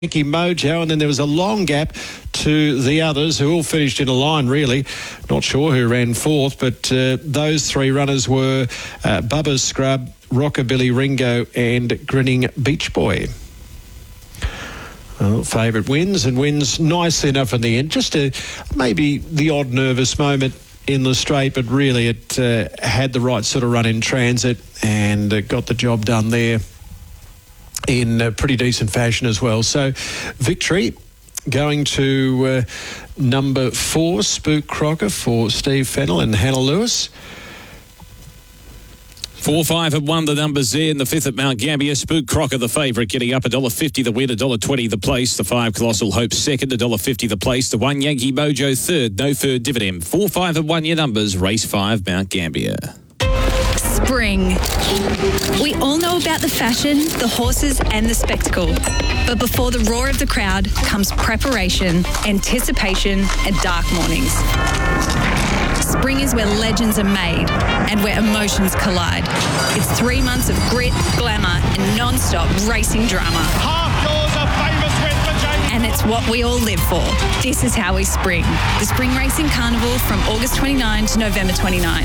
Yankee Mojo, and then there was a long gap to the others who all finished in a line, really. Not sure who ran fourth, but those three runners were Bubba's Scrub, Rockabilly Ringo and Grinning Beach Boy. Well, favourite wins and wins nicely enough in the end. Just maybe the odd nervous moment in the straight, but really it had the right sort of run in transit and got the job done there in pretty decent fashion as well. So victory going to number 4, Spook Crocker for Steve Fennell and Hannah Lewis. 4, 5 and 1 the numbers there in the 5th at Mount Gambier. Spook Crocker the favourite, getting up $1.50 the win, $1.20 the place. The 5 Colossal Hope second, $1.50 the place. The 1 Yankee Mojo third, no third dividend. 4, 5 and 1 your numbers, race 5 Mount Gambier. Spring. We all know about the fashion, the horses and the spectacle. But before the roar of the crowd comes preparation, anticipation and dark mornings. Spring is where legends are made and where emotions collide. It's 3 months of grit, glamour and non-stop racing drama. Half yours are famous with the Jamie. And it's what we all live for. This is how we spring. The Spring Racing Carnival from August 29 to November 29.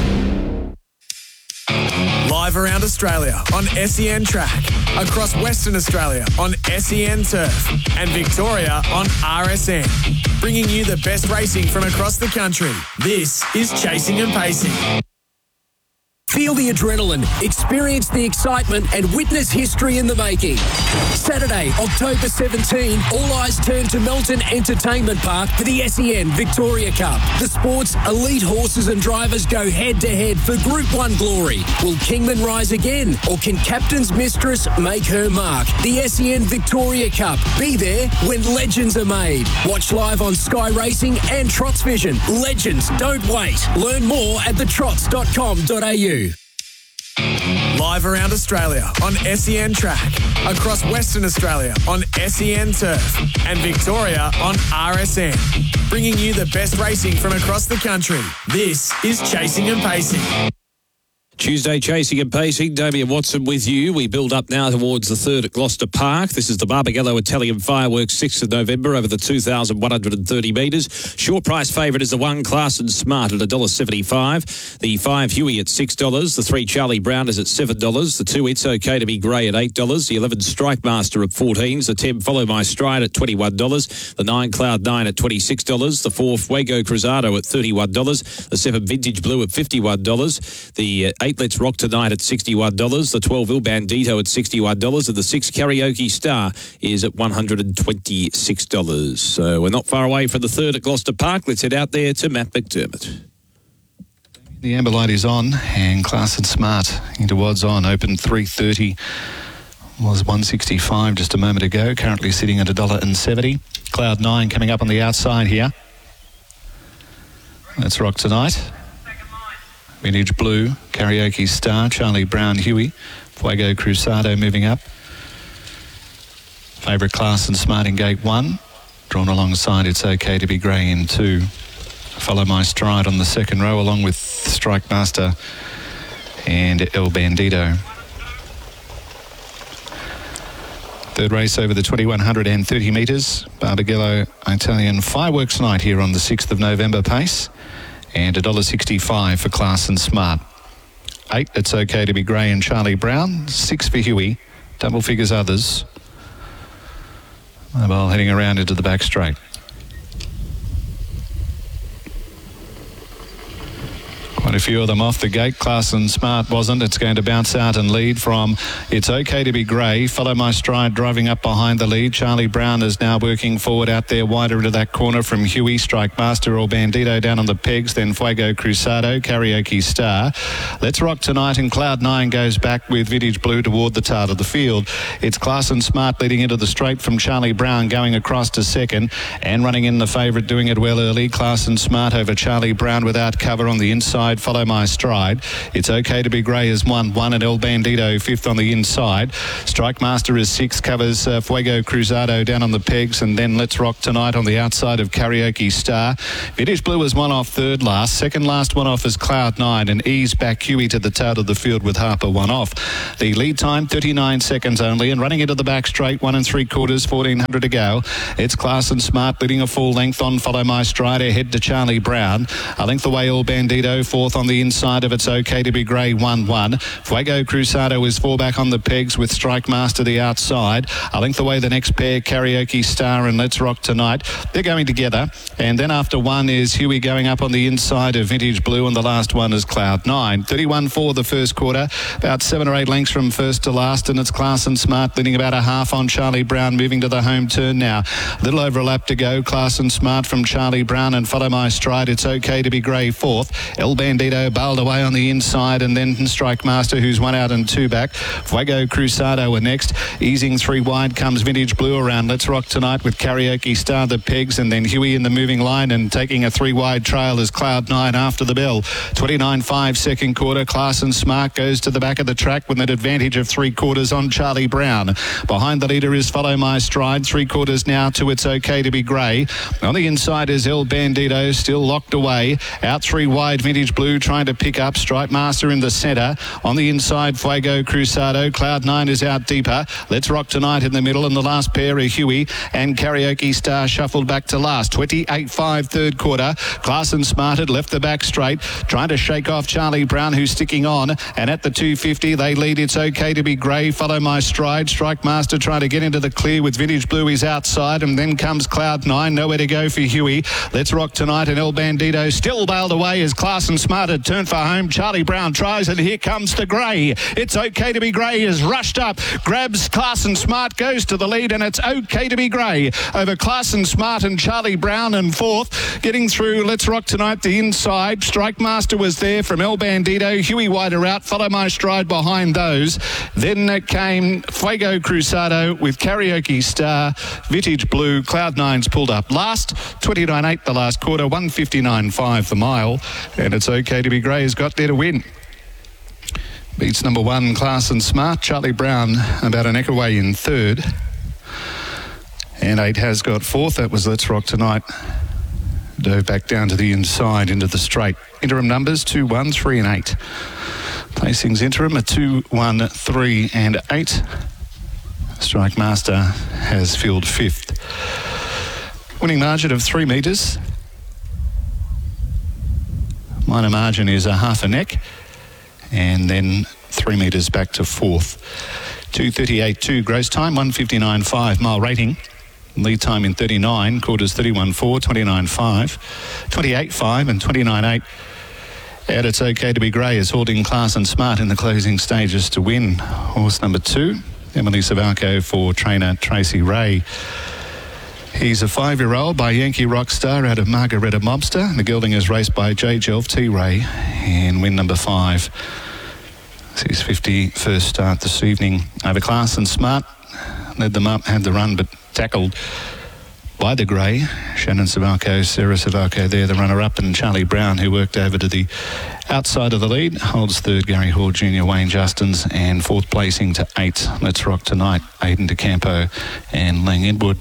Live around Australia on SEN Track, across Western Australia on SEN Turf, and Victoria on RSN. Bringing you the best racing from across the country. This is Chasing and Pacing. Feel the adrenaline, experience the excitement and witness history in the making. Saturday, October 17, all eyes turn to Melton Entertainment Park for the SEN Victoria Cup. The sport's elite horses and drivers go head-to-head for Group 1 glory. Will Kingman rise again, or can Captain's Mistress make her mark? The SEN Victoria Cup. Be there when legends are made. Watch live on Sky Racing and Trots Vision. Legends don't wait. Learn more at thetrots.com.au. Live around Australia on SEN Track, across Western Australia on SEN Turf, and Victoria on RSN. Bringing you the best racing from across the country. This is Chasing and Pacing. Tuesday, Chasing and Pacing. Damien Watson with you. We build up now towards the 3rd at Gloucester Park. This is the Barbagallo Italian Fireworks, 6th of November, over the 2,130 metres. Short price favourite is the 1 Class and Smart at $1.75. The 5 Huey at $6. The 3 Charlie Brown is at $7. The 2 It's Okay to Be Grey at $8. The 11 Strike Master at $14. The 10 Follow My Stride at $21. The 9 Cloud 9 at $26. The 4 Fuego Cruzado at $31. The 7 Vintage Blue at $51. The 8 Let's Rock Tonight at $61. The 12 Il Bandito at $61. And the 6 Karaoke Star is at $126. So we're not far away from the 3rd at Gloucester Park. Let's head out there to Matt McDermott. The amber light is on, and Class and Smart into odds on. Opened 3.30, was 165 just a moment ago. Currently sitting at $1.70. Cloud 9 coming up on the outside here. Let's Rock Tonight. Vintage Blue, Karaoke Star, Charlie Brown, Huey, Fuego Cruzado moving up. Favourite Class and Smart in Gate 1. Drawn alongside It's Okay to Be Grey in 2. Follow My Stride on the second row, along with Strike Master and El Bandito. Third race over the 2,130 metres. Barbagallo Italian Fireworks Night here on the 6th of November pace. And $1.65 for Class and Smart. 8, It's Okay to Be Grey and Charlie Brown. 6 for Huey. Double figures others. Mobile heading around into the back straight. Quite a few of them off the gate. Class and Smart wasn't. It's going to bounce out and lead from It's Okay to Be Grey. Follow My Stride driving up behind the lead. Charlie Brown is now working forward out there wider into that corner from Huey, Strike Master or Bandito down on the pegs. Then Fuego Cruzado, Karaoke Star. Let's Rock Tonight, and Cloud 9 goes back with Vintage Blue toward the start of the field. It's Class and Smart leading into the straight from Charlie Brown, going across to second and running in the favourite, doing it well early. Class and Smart over Charlie Brown without cover on the inside. Follow My Stride. It's Okay to Be Grey is 1-1 and El Bandito 5th on the inside. Strike Master is 6, covers Fuego Cruzado down on the pegs, and then Let's Rock Tonight on the outside of Karaoke Star. Vintage Blue is one off third last. Second last one off is Cloud 9, and Ease back Huey to the tail of the field with Harper one off. The lead time 39 seconds only, and running into the back straight 1 3/4, 1400 to go. It's Class and Smart leading a full length on Follow My Stride ahead to Charlie Brown. A length away El Bandito 4th on the inside of It's Okay to Be Grey 1-1. Fuego Cruzado is 4 back on the pegs with Strike Master the outside. A length away the next pair, Karaoke Star and Let's Rock Tonight. They're going together, and then after one is Huey going up on the inside of Vintage Blue, and the last one is Cloud 9. 31-4 the first quarter, about 7 or 8 lengths from first to last, and it's Class and Smart leading about a half on Charlie Brown, moving to the home turn now. A little over a lap to go. Class and Smart from Charlie Brown, and Follow My Stride. It's Okay to Be Grey 4th. El Bandito bailed away on the inside, and then Strike Master, who's 1 out and 2 back. Fuego Cruzado are next. Easing 3 wide comes Vintage Blue around. Let's Rock Tonight with Karaoke Star the pegs, and then Huey in the moving line, and taking a 3 wide trail is Cloud 9 after the bell. 29-5 second quarter. Class and Smart goes to the back of the track with an advantage of 3/4 on Charlie Brown. Behind the leader is Follow My Stride. 3/4 now to It's Okay to Be Grey. On the inside is El Bandito, still locked away. Out 3 wide, Vintage Blue trying to pick up. Strike Master in the centre. On the inside, Fuego Cruzado. Cloud 9 is out deeper. Let's Rock Tonight in the middle, and the last pair are Huey and Karaoke Star shuffled back to last. 28-5 third quarter. Class and Smart had left the back straight, trying to shake off Charlie Brown, who's sticking on, and at the 250 they lead It's Okay to Be Grey. Follow My Stride. Strike Master trying to get into the clear with Vintage Blue. He's outside, and then comes Cloud 9. Nowhere to go for Huey. Let's Rock Tonight and El Bandito still bailed away as Class and Smart had turned for home. Charlie Brown tries, and here comes the Grey. It's Okay to Be Grey is rushed up, grabs Class and Smart, goes to the lead, and it's Okay to Be Grey over Class and Smart and Charlie Brown in 4th. Getting through Let's Rock Tonight the inside. Strike Master was there from El Bandito. Huey wider out. Follow My Stride behind those. Then came Fuego Cruzado with Karaoke Star. Vintage Blue. Cloud 9's pulled up last. 29-8 the last quarter. 159.5 the mile. And It's Okay to Be Grey has got there to win. Beats number 1, Class and Smart. Charlie Brown about a neck away in 3rd. And 8 has got 4th. That was Let's Rock Tonight. Dove back down to the inside into the straight. Interim numbers 2, 1, 3 and 8. Placings interim are 2, 1, 3 and 8. Strike Master has filled 5th. Winning margin of 3 metres. Minor margin is a half a neck, and then 3 metres back to 4th. 2:38.2 gross time, 159.5 mile rating. Lead time in 39, quarters 31.4, 29.5, 28.5 and 29.8. And It's Okay to Be Grey is holding Class and Smart in the closing stages to win. Horse number 2, Emily Savarco for trainer Tracy Ray. He's a 5-year-old by Yankee Rockstar out of Margaretta Mobster. The gelding is raced by J. Jelf T. Ray in win number 5. It's his 51st start this evening over Class and Smart. Led them up, had the run, but tackled by the Grey. Shannon Savarco, Sarah Savarco there, the runner-up, and Charlie Brown, who worked over to the outside of the lead, holds 3rd, Gary Hall Jr., Wayne Justins, and 4th placing to 8, Let's Rock Tonight, Aidan DeCampo and Lang Edward.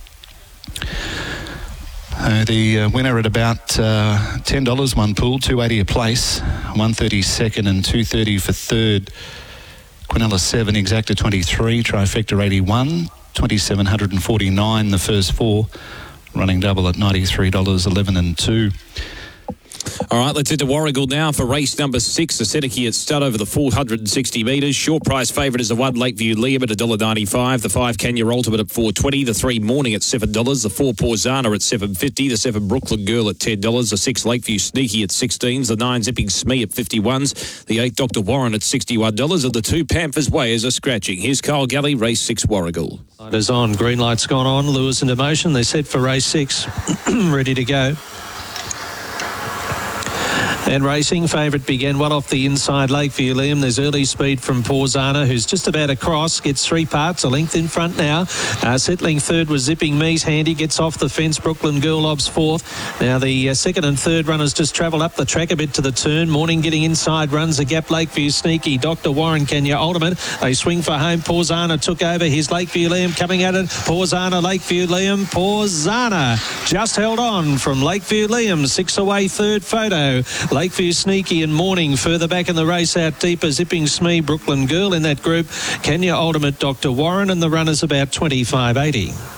The winner at about $10, one pool, $2.80 a place, 132nd and 230 for 3rd. Quinella 7, Exacta 23, Trifecta 81, 2,749 the first 4, running double at $93, 11 and 2. All right, let's head to Warragul now for race number 6. The Seneca at stud over the 460 metres. Short price favourite is the 1 Lakeview Liam at $1.95. The 5 Kenya Ultimate at $4.20. The 3 Morning at $7. The 4 Porzana at $7.50. The 7 Brooklyn Girl at $10. The 6 Lakeview Sneaky at $16. The 9 Zipping Smee at $51s. The 8 Dr. Warren at $61. And the 2 Pampers Wayers are scratching. Here's Kyle Galley, race 6 Warragul. Light is on. Green light's gone on. Lewis into motion. They're set for race 6. Ready to go. And racing, favourite began well off the inside. Lakeview Liam. There's early speed from Pausana, who's just about across. Gets 3 parts, a length in front now. Settling third was Zipping Me's Handy. Gets off the fence. Brooklyn Girlob's fourth. Now the second and third runners just travel up the track a bit to the turn. Morning getting inside, runs a gap. Lakeview Sneaky. Dr. Warren Kenya Ultimate. They swing for home. Pausana took over. Here's Lakeview Liam coming at it. Pausana, Lakeview Liam. Pausana just held on from Lakeview Liam. 6 away, third photo. Lakeview Sneaky and Morning further back in the race, out deeper. Zipping Smee, Brooklyn Girl in that group. Kenya Ultimate, Dr. Warren, and the runners about 25.80.